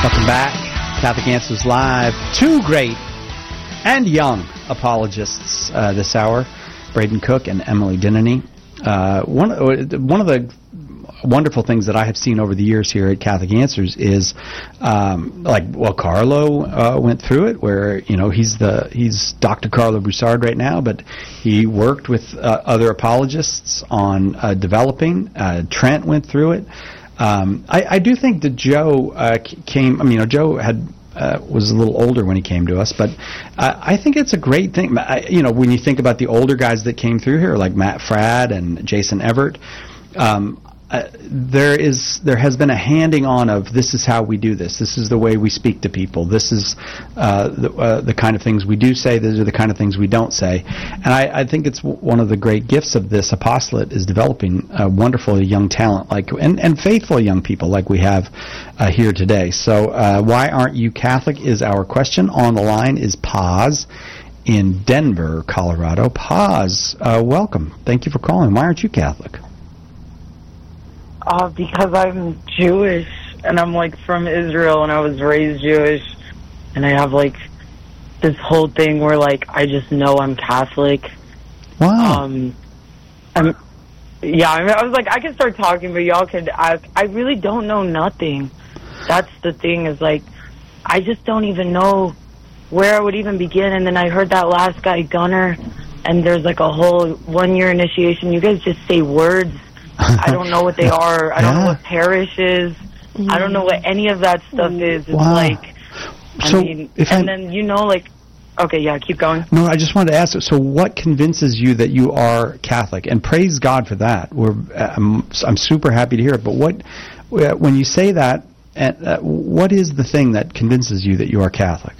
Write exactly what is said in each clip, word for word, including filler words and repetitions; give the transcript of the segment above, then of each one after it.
Welcome back. Catholic Answers Live. Two great and young apologists uh, this hour, Braden Cook and Emily Dinany. Uh, one, one of the wonderful things that I have seen over the years here at Catholic Answers is, um, like, well, Carlo uh, went through it, where, you know, he's the he's Doctor Carlo Broussard right now, but he worked with uh, other apologists on uh, developing. Uh, Trent went through it. Um, I, I do think that Joe uh, came. I mean, you know, Joe had uh, was a little older when he came to us, but uh, I think it's a great thing. I, you know, when you think about the older guys that came through here, like Matt Fradd and Jason Everett, um, uh, there is there has been a handing on of this is how we do this. This is the way we speak to people. This is uh, the, uh, the kind of things we do say. These are the kind of things we don't say. And I, I think it's w- one of the great gifts of this apostolate is developing a wonderful young talent like and, and faithful young people like we have uh, here today. So uh, why aren't you Catholic is our question. On the line is Paz in Denver, Colorado. Paz, uh, welcome. Thank you for calling. Why aren't you Catholic? Uh, because I'm Jewish, and I'm, like, from Israel, and I was raised Jewish, and I have, like, this whole thing where, like, I just know I'm Catholic. Wow. Um, I'm, yeah, I, mean, I was like, I can start talking, but y'all could ask. I really don't know nothing. That's the thing, is, like, I just don't even know where I would even begin, and then I heard that last guy, Gunner, and there's, like, a whole one-year initiation. You guys just say words. I don't know what they are. I don't yeah. know what parish is. Mm. I don't know what any of that stuff is. It's wow. like, I so mean, and I, then, you know, like, okay, yeah, keep going. No, I just wanted to ask, so what convinces you that you are Catholic? And praise God for that. We're, I'm, I'm super happy to hear it. But what, when you say that, uh, what is the thing that convinces you that you are Catholic?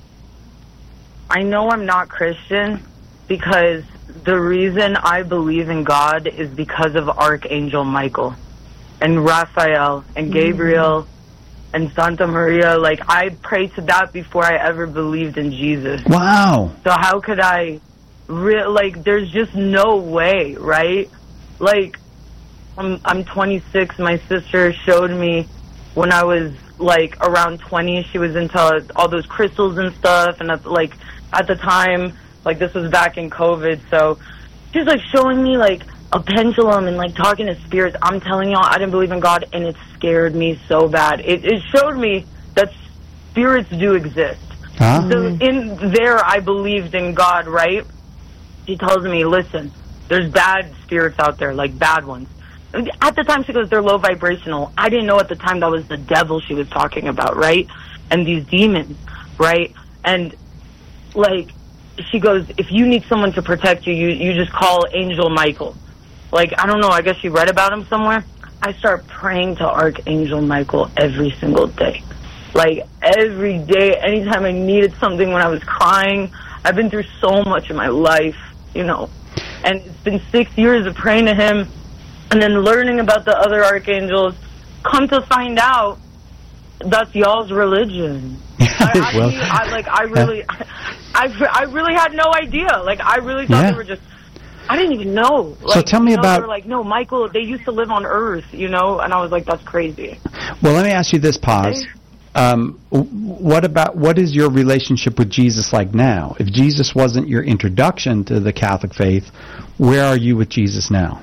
I know I'm not Christian because the reason I believe in God is because of Archangel Michael and Raphael and Gabriel mm-hmm. and Santa Maria. Like, I prayed to that before I ever believed in Jesus. Wow. So how could I, re- like, there's just no way, right? Like, I'm, I'm twenty-six. My sister showed me when I was, like, around twenty. She was into all those crystals and stuff. And, at, like, at the time, like, this was back in COVID, so she's, like, showing me, like, a pendulum and, like, talking to spirits. I'm telling y'all, I didn't believe in God, and it scared me so bad. It, it showed me that spirits do exist. Huh? So in there, I believed in God, right? She tells me, listen, there's bad spirits out there, like, bad ones. At the time, she goes, they're low vibrational. I didn't know at the time that was the devil she was talking about, right? And these demons, right? And, like, she goes, if you need someone to protect you, you, you just call Angel Michael. Like, I don't know, I guess she read about him somewhere. I start praying to Archangel Michael every single day. Like, every day, anytime I needed something when I was crying. I've been through so much in my life, you know. And it's been six years of praying to him and then learning about the other archangels. Come to find out, that's y'all's religion. I, well, I, I, like, I really... I, I really had no idea. Like, I really thought yeah. they were just... I didn't even know. Like, so tell me you know, about... They were like, no, Michael, they used to live on Earth, you know? And I was like, that's crazy. Well, let me ask you this, Paz. Um, what about... What is your relationship with Jesus like now? If Jesus wasn't your introduction to the Catholic faith, where are you with Jesus now?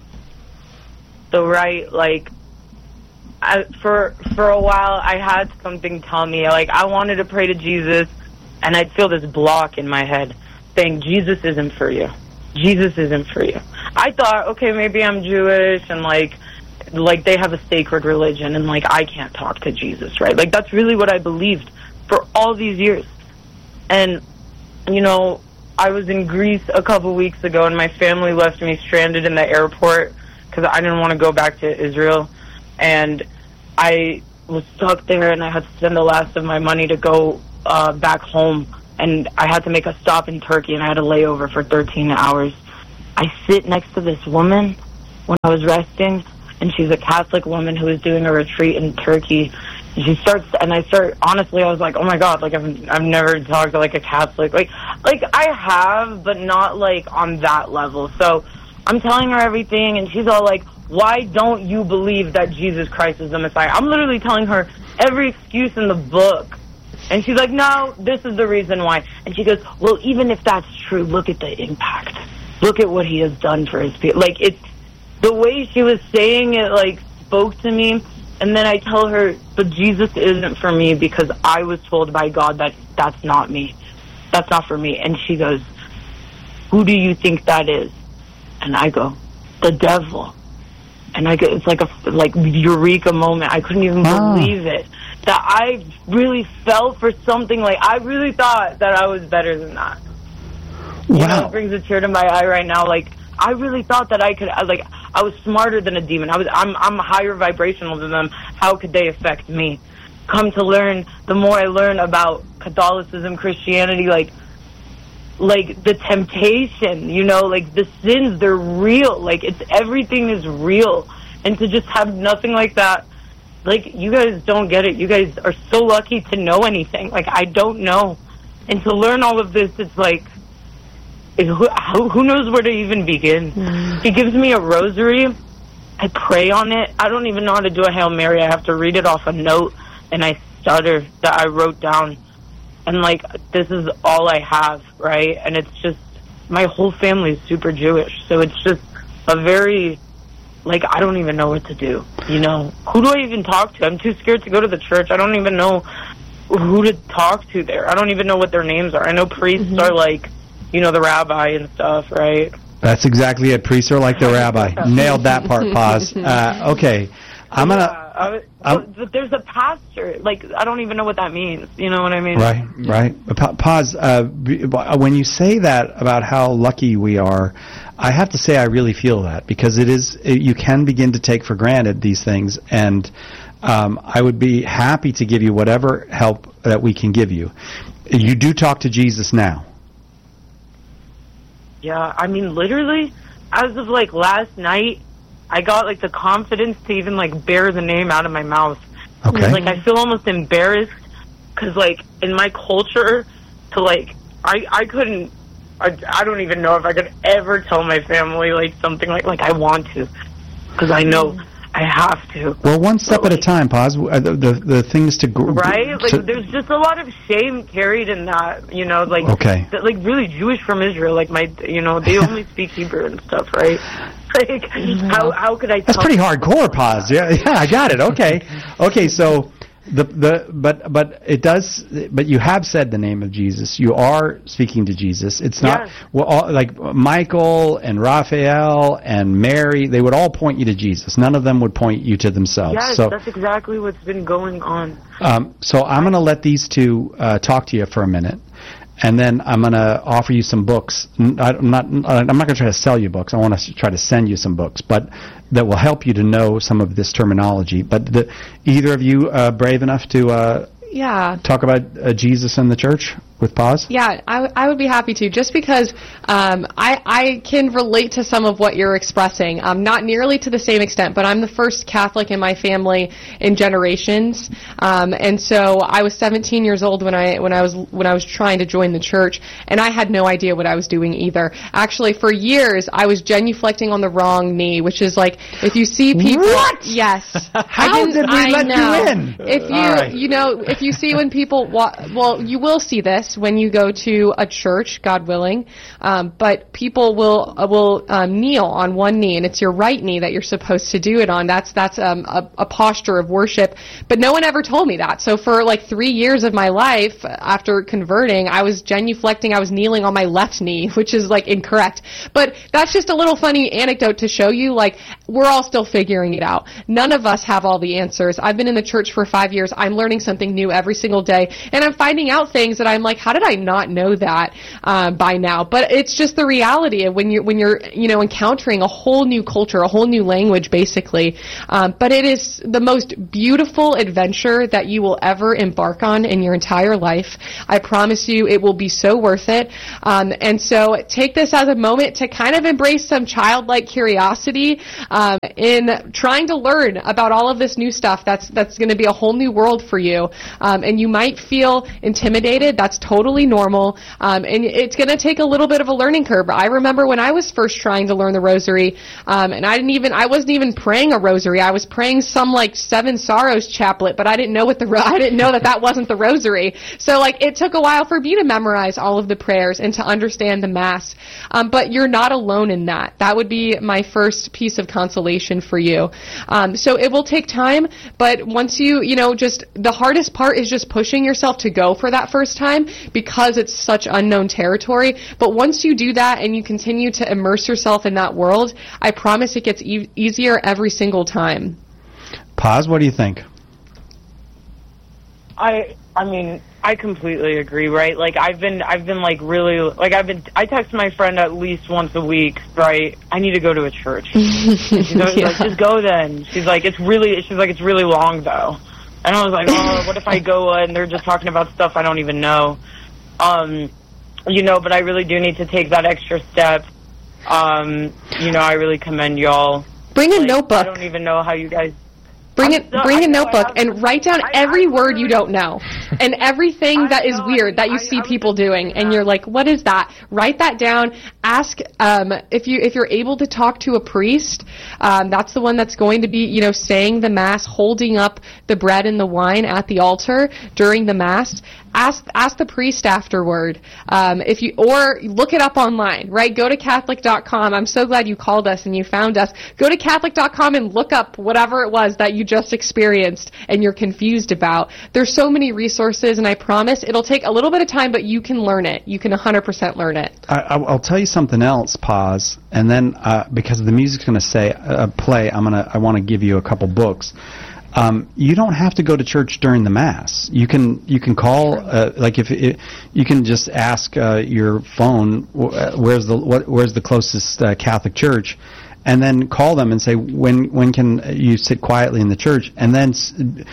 So, right, like... I, for for a while, I had something tell me, like, I wanted to pray to Jesus, and I'd feel this block in my head saying, Jesus isn't for you. Jesus isn't for you. I thought, okay, maybe I'm Jewish, and, like, like they have a sacred religion, and, like, I can't talk to Jesus, right? Like, that's really what I believed for all these years. And, you know, I was in Greece a couple weeks ago, and my family left me stranded in the airport because I didn't want to go back to Israel. And I was stuck there, and I had to spend the last of my money to go uh, back home. And I had to make a stop in Turkey, and I had a layover for thirteen hours. I sit next to this woman when I was resting, and she's a Catholic woman who was doing a retreat in Turkey. And she starts, and I start, honestly, I was like, oh my God, like, I've, I've never talked to, like, a Catholic. Like, like, I have, but not, like, on that level. So I'm telling her everything, and she's all like, why don't you believe that Jesus Christ is the Messiah? I'm literally telling her every excuse in the book. And she's like, no, this is the reason why. And she goes, well, even if that's true, look at the impact. Look at what he has done for his people. Like, it's the way she was saying it, like, spoke to me. And then I tell her, but Jesus isn't for me because I was told by God that that's not me. That's not for me. And she goes, who do you think that is? And I go, the devil. And I get, it's like a like eureka moment. I couldn't even wow. believe it. That I really fell for something. Like, I really thought that I was better than that. Wow. You know, it brings a tear to my eye right now. Like, I really thought that I could, like, I was smarter than a demon. I was, I'm, I'm higher vibrational than them. How could they affect me? Come to learn, the more I learn about Catholicism, Christianity, like, like the temptation, you know, like the sins, they're real. Like, it's, everything is real. And to just have nothing like that, like, you guys don't get it. You guys are so lucky to know anything. Like, I don't know. And to learn all of this, it's like, it, who, who knows where to even begin? Mm. He gives me a rosary. I pray on it. I don't even know how to do a Hail Mary. I have to read it off a note, and I stutter that I wrote down. And, like, this is all I have, right? And it's just, my whole family is super Jewish. So it's just a very, like, I don't even know what to do, you know? Who do I even talk to? I'm too scared to go to the church. I don't even know who to talk to there. I don't even know what their names are. I know priests mm-hmm. are, like, you know, the rabbi and stuff, right? That's exactly it. Priests are like the rabbi. Nailed that part, Paz. Uh, okay. I'm going to... Uh, but, but there's a pastor. Like, I don't even know what that means. You know what I mean? Right, right. Pa- Paz, uh, when you say that about how lucky we are, I have to say I really feel that, because it is, it, you can begin to take for granted these things, and um, I would be happy to give you whatever help that we can give you. You do talk to Jesus now. Yeah, I mean, literally, as of, like, last night, I got, like, the confidence to even, like, bear the name out of my mouth. Okay. Like, I feel almost embarrassed because, like, in my culture, to, like, I I couldn't, I, I don't even know if I could ever tell my family, like, something like, like, I want to, because I know I have to. Well, one step but, at like, a time, Paz. The, the, the things to... Gr- right? Like, to there's just a lot of shame carried in that, you know, like, okay. that, like, really Jewish from Israel, like, my, you know, they only speak Hebrew and stuff, right? Like, how how could I tell? That's pretty hardcore, Paz. Yeah, yeah, I got it. Okay. Okay, so... The the but but it does but you have said the name of Jesus. You are speaking to Jesus. It's not yes. well all, like Michael and Raphael and Mary. They would all point you to Jesus. None of them would point you to themselves. Yes, so, that's exactly what's been going on. Um, so I'm going to let these two uh, talk to you for a minute. And then I'm going to offer you some books. I'm not, I'm not going to try to sell you books. I want to try to send you some books, but that will help you to know some of this terminology. But the, either of you uh, brave enough to uh, yeah. talk about uh, Jesus and the church with Paz? Yeah, I, w- I would be happy to, just because um, I, I can relate to some of what you're expressing. Um, not nearly to the same extent, but I'm the first Catholic in my family in generations, um, and so I was seventeen years old when I when I was when I was trying to join the church, and I had no idea what I was doing either. Actually, for years I was genuflecting on the wrong knee, which is like if you see people. What? Yes. How did we I let know. you in? If you right. you know if you see when people wa- well you will see this when you go to a church, God willing, um, but people will uh, will um, kneel on one knee, and it's your right knee that you're supposed to do it on. That's that's um, a, a posture of worship, but no one ever told me that. So for like three years of my life after converting, I was genuflecting, I was kneeling on my left knee, which is like incorrect. But that's just a little funny anecdote to show you, like, we're all still figuring it out. None of us have all the answers. I've been in the church for five years. I'm learning something new every single day, and I'm finding out things that I'm like, how did I not know that uh, by now? But it's just the reality of when you're when you're you know encountering a whole new culture, a whole new language, basically. Um, but it is the most beautiful adventure that you will ever embark on in your entire life. I promise you, it will be so worth it. Um, and so take this as a moment to kind of embrace some childlike curiosity um, in trying to learn about all of this new stuff. That's that's going to be a whole new world for you, um, and you might feel intimidated. That's totally normal, um, and it's going to take a little bit of a learning curve. I remember when I was first trying to learn the rosary, um, and I didn't even, I wasn't even praying a rosary. I was praying some like Seven Sorrows chaplet, but I didn't know what the, I didn't know that that wasn't the rosary. So like it took a while for me to memorize all of the prayers and to understand the Mass. Um, but you're not alone in that. That would be my first piece of consolation for you. Um, so it will take time, but once you, you know, just the hardest part is just pushing yourself to go for that first time because it's such unknown territory. But once you do that and you continue to immerse yourself in that world, I promise it gets e- easier every single time. Paz, what do you think? I I mean, I completely agree, right? Like I've been I've been like really like I've been I text my friend at least once a week, right? I need to go to a church. She's always yeah. like, just go then. She's like, it's really she's like it's really long though. And I was like, oh, what if I go and they're just talking about stuff I don't even know? Um, you know, but I really do need to take that extra step. Um, you know, I really commend y'all. Bring a like, notebook. I don't even know how you guys... Bring it. Bring a notebook and write down every word you don't know, and everything that is weird that you see people doing, and you're like, "What is that?" Write that down. Ask um, if you if you're able to talk to a priest. Um, that's the one that's going to be, you know, saying the Mass, holding up the bread and the wine at the altar during the Mass. Ask ask the priest afterward. Um, if you or look it up online, right? Go to Catholic dot com. I'm so glad you called us and you found us. Go to Catholic dot com and look up whatever it was that you just experienced and you're confused about. There's so many resources, and I promise it'll take a little bit of time, but you can learn it. You can one hundred percent learn it. I, I'll tell you something else, Paz, and then uh, because the music's going to say uh, play, I'm gonna I want to give you a couple books. Um, you don't have to go to church during the Mass. You can you can call uh, like if it, you can just ask uh, your phone where's the what, where's the closest uh, Catholic church, and then call them and say when when can you sit quietly in the church, and then s-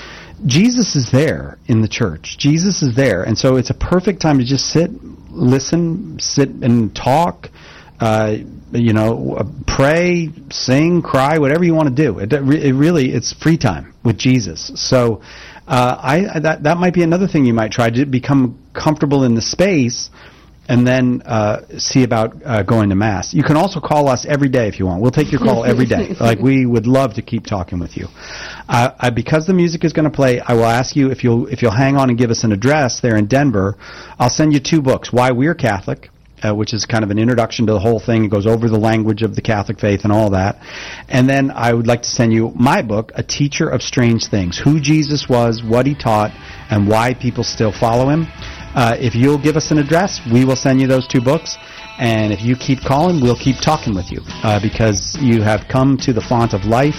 Jesus is there in the church. Jesus is there, and so it's a perfect time to just sit, listen, sit and talk. Uh, you know, pray, sing, cry, whatever you want to do. It, it really, it's free time with Jesus. So, uh, I that that might be another thing you might try to become comfortable in the space, and then uh, see about uh, going to Mass. You can also call us every day if you want. We'll take your call every day. Like we would love to keep talking with you. Uh, I, because the music is going to play, I will ask you if you'll if you'll hang on and give us an address there in Denver. I'll send you two books: Why We're Catholic, Uh, which is kind of an introduction to the whole thing. It goes over the language of the Catholic faith and all that. And then I would like to send you my book, A Teacher of Strange Things, Who Jesus Was, What He Taught, and Why People Still Follow Him. Uh, if you'll give us an address, we will send you those two books. And if you keep calling, we'll keep talking with you uh, because you have come to the font of life,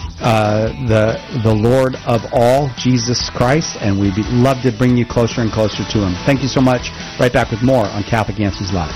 uh, the the Lord of all, Jesus Christ, and we'd be, love to bring you closer and closer to Him. Thank you so much. Right back with more on Catholic Answers Live.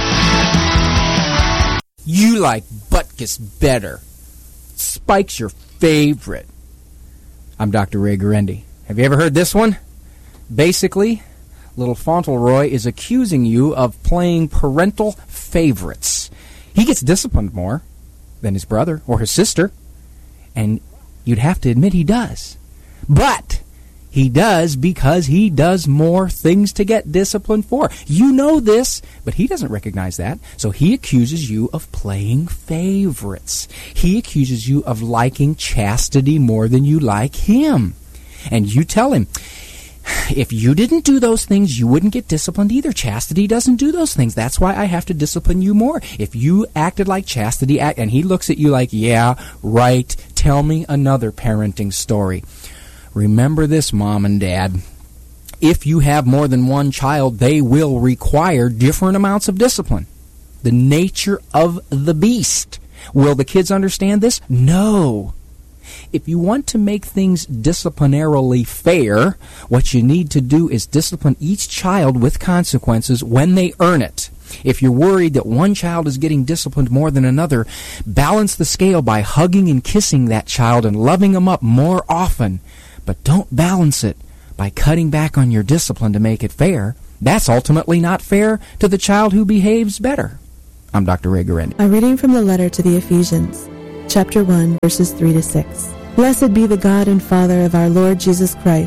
You like Butkus better. Spike's your favorite. I'm Doctor Ray Guarendi. Have you ever heard this one? Basically, little Fauntleroy is accusing you of playing parental favorites. He gets disciplined more than his brother or his sister. And you'd have to admit he does. But he does because he does more things to get disciplined for. You know this, but he doesn't recognize that. So he accuses you of playing favorites. He accuses you of liking chastity more than you like him. And you tell him, if you didn't do those things, you wouldn't get disciplined either. Chastity doesn't do those things. That's why I have to discipline you more. If you acted like chastity, act, and he looks at you like, yeah, right, tell me another parenting story. Remember this, Mom and Dad. If you have more than one child, they will require different amounts of discipline. The nature of the beast. Will the kids understand this? No. If you want to make things disciplinarily fair, what you need to do is discipline each child with consequences when they earn it. If you're worried that one child is getting disciplined more than another, balance the scale by hugging and kissing that child and loving them up more often. But don't balance it by cutting back on your discipline to make it fair. That's ultimately not fair to the child who behaves better. I'm Doctor Ray Guarendi. A reading from the letter to the Ephesians, chapter one, verses three to six. Blessed be the God and Father of our Lord Jesus Christ, who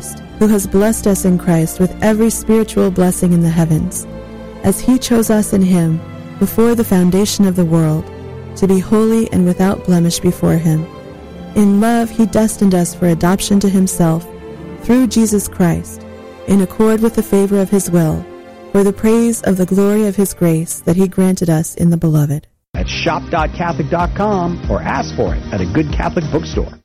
who has blessed us in Christ with every spiritual blessing in the heavens, as he chose us in him before the foundation of the world, to be holy and without blemish before him. In love he destined us for adoption to himself through Jesus Christ, in accord with the favor of his will, for the praise of the glory of his grace that he granted us in the Beloved. At shop dot catholic dot com or ask for it at a good Catholic bookstore.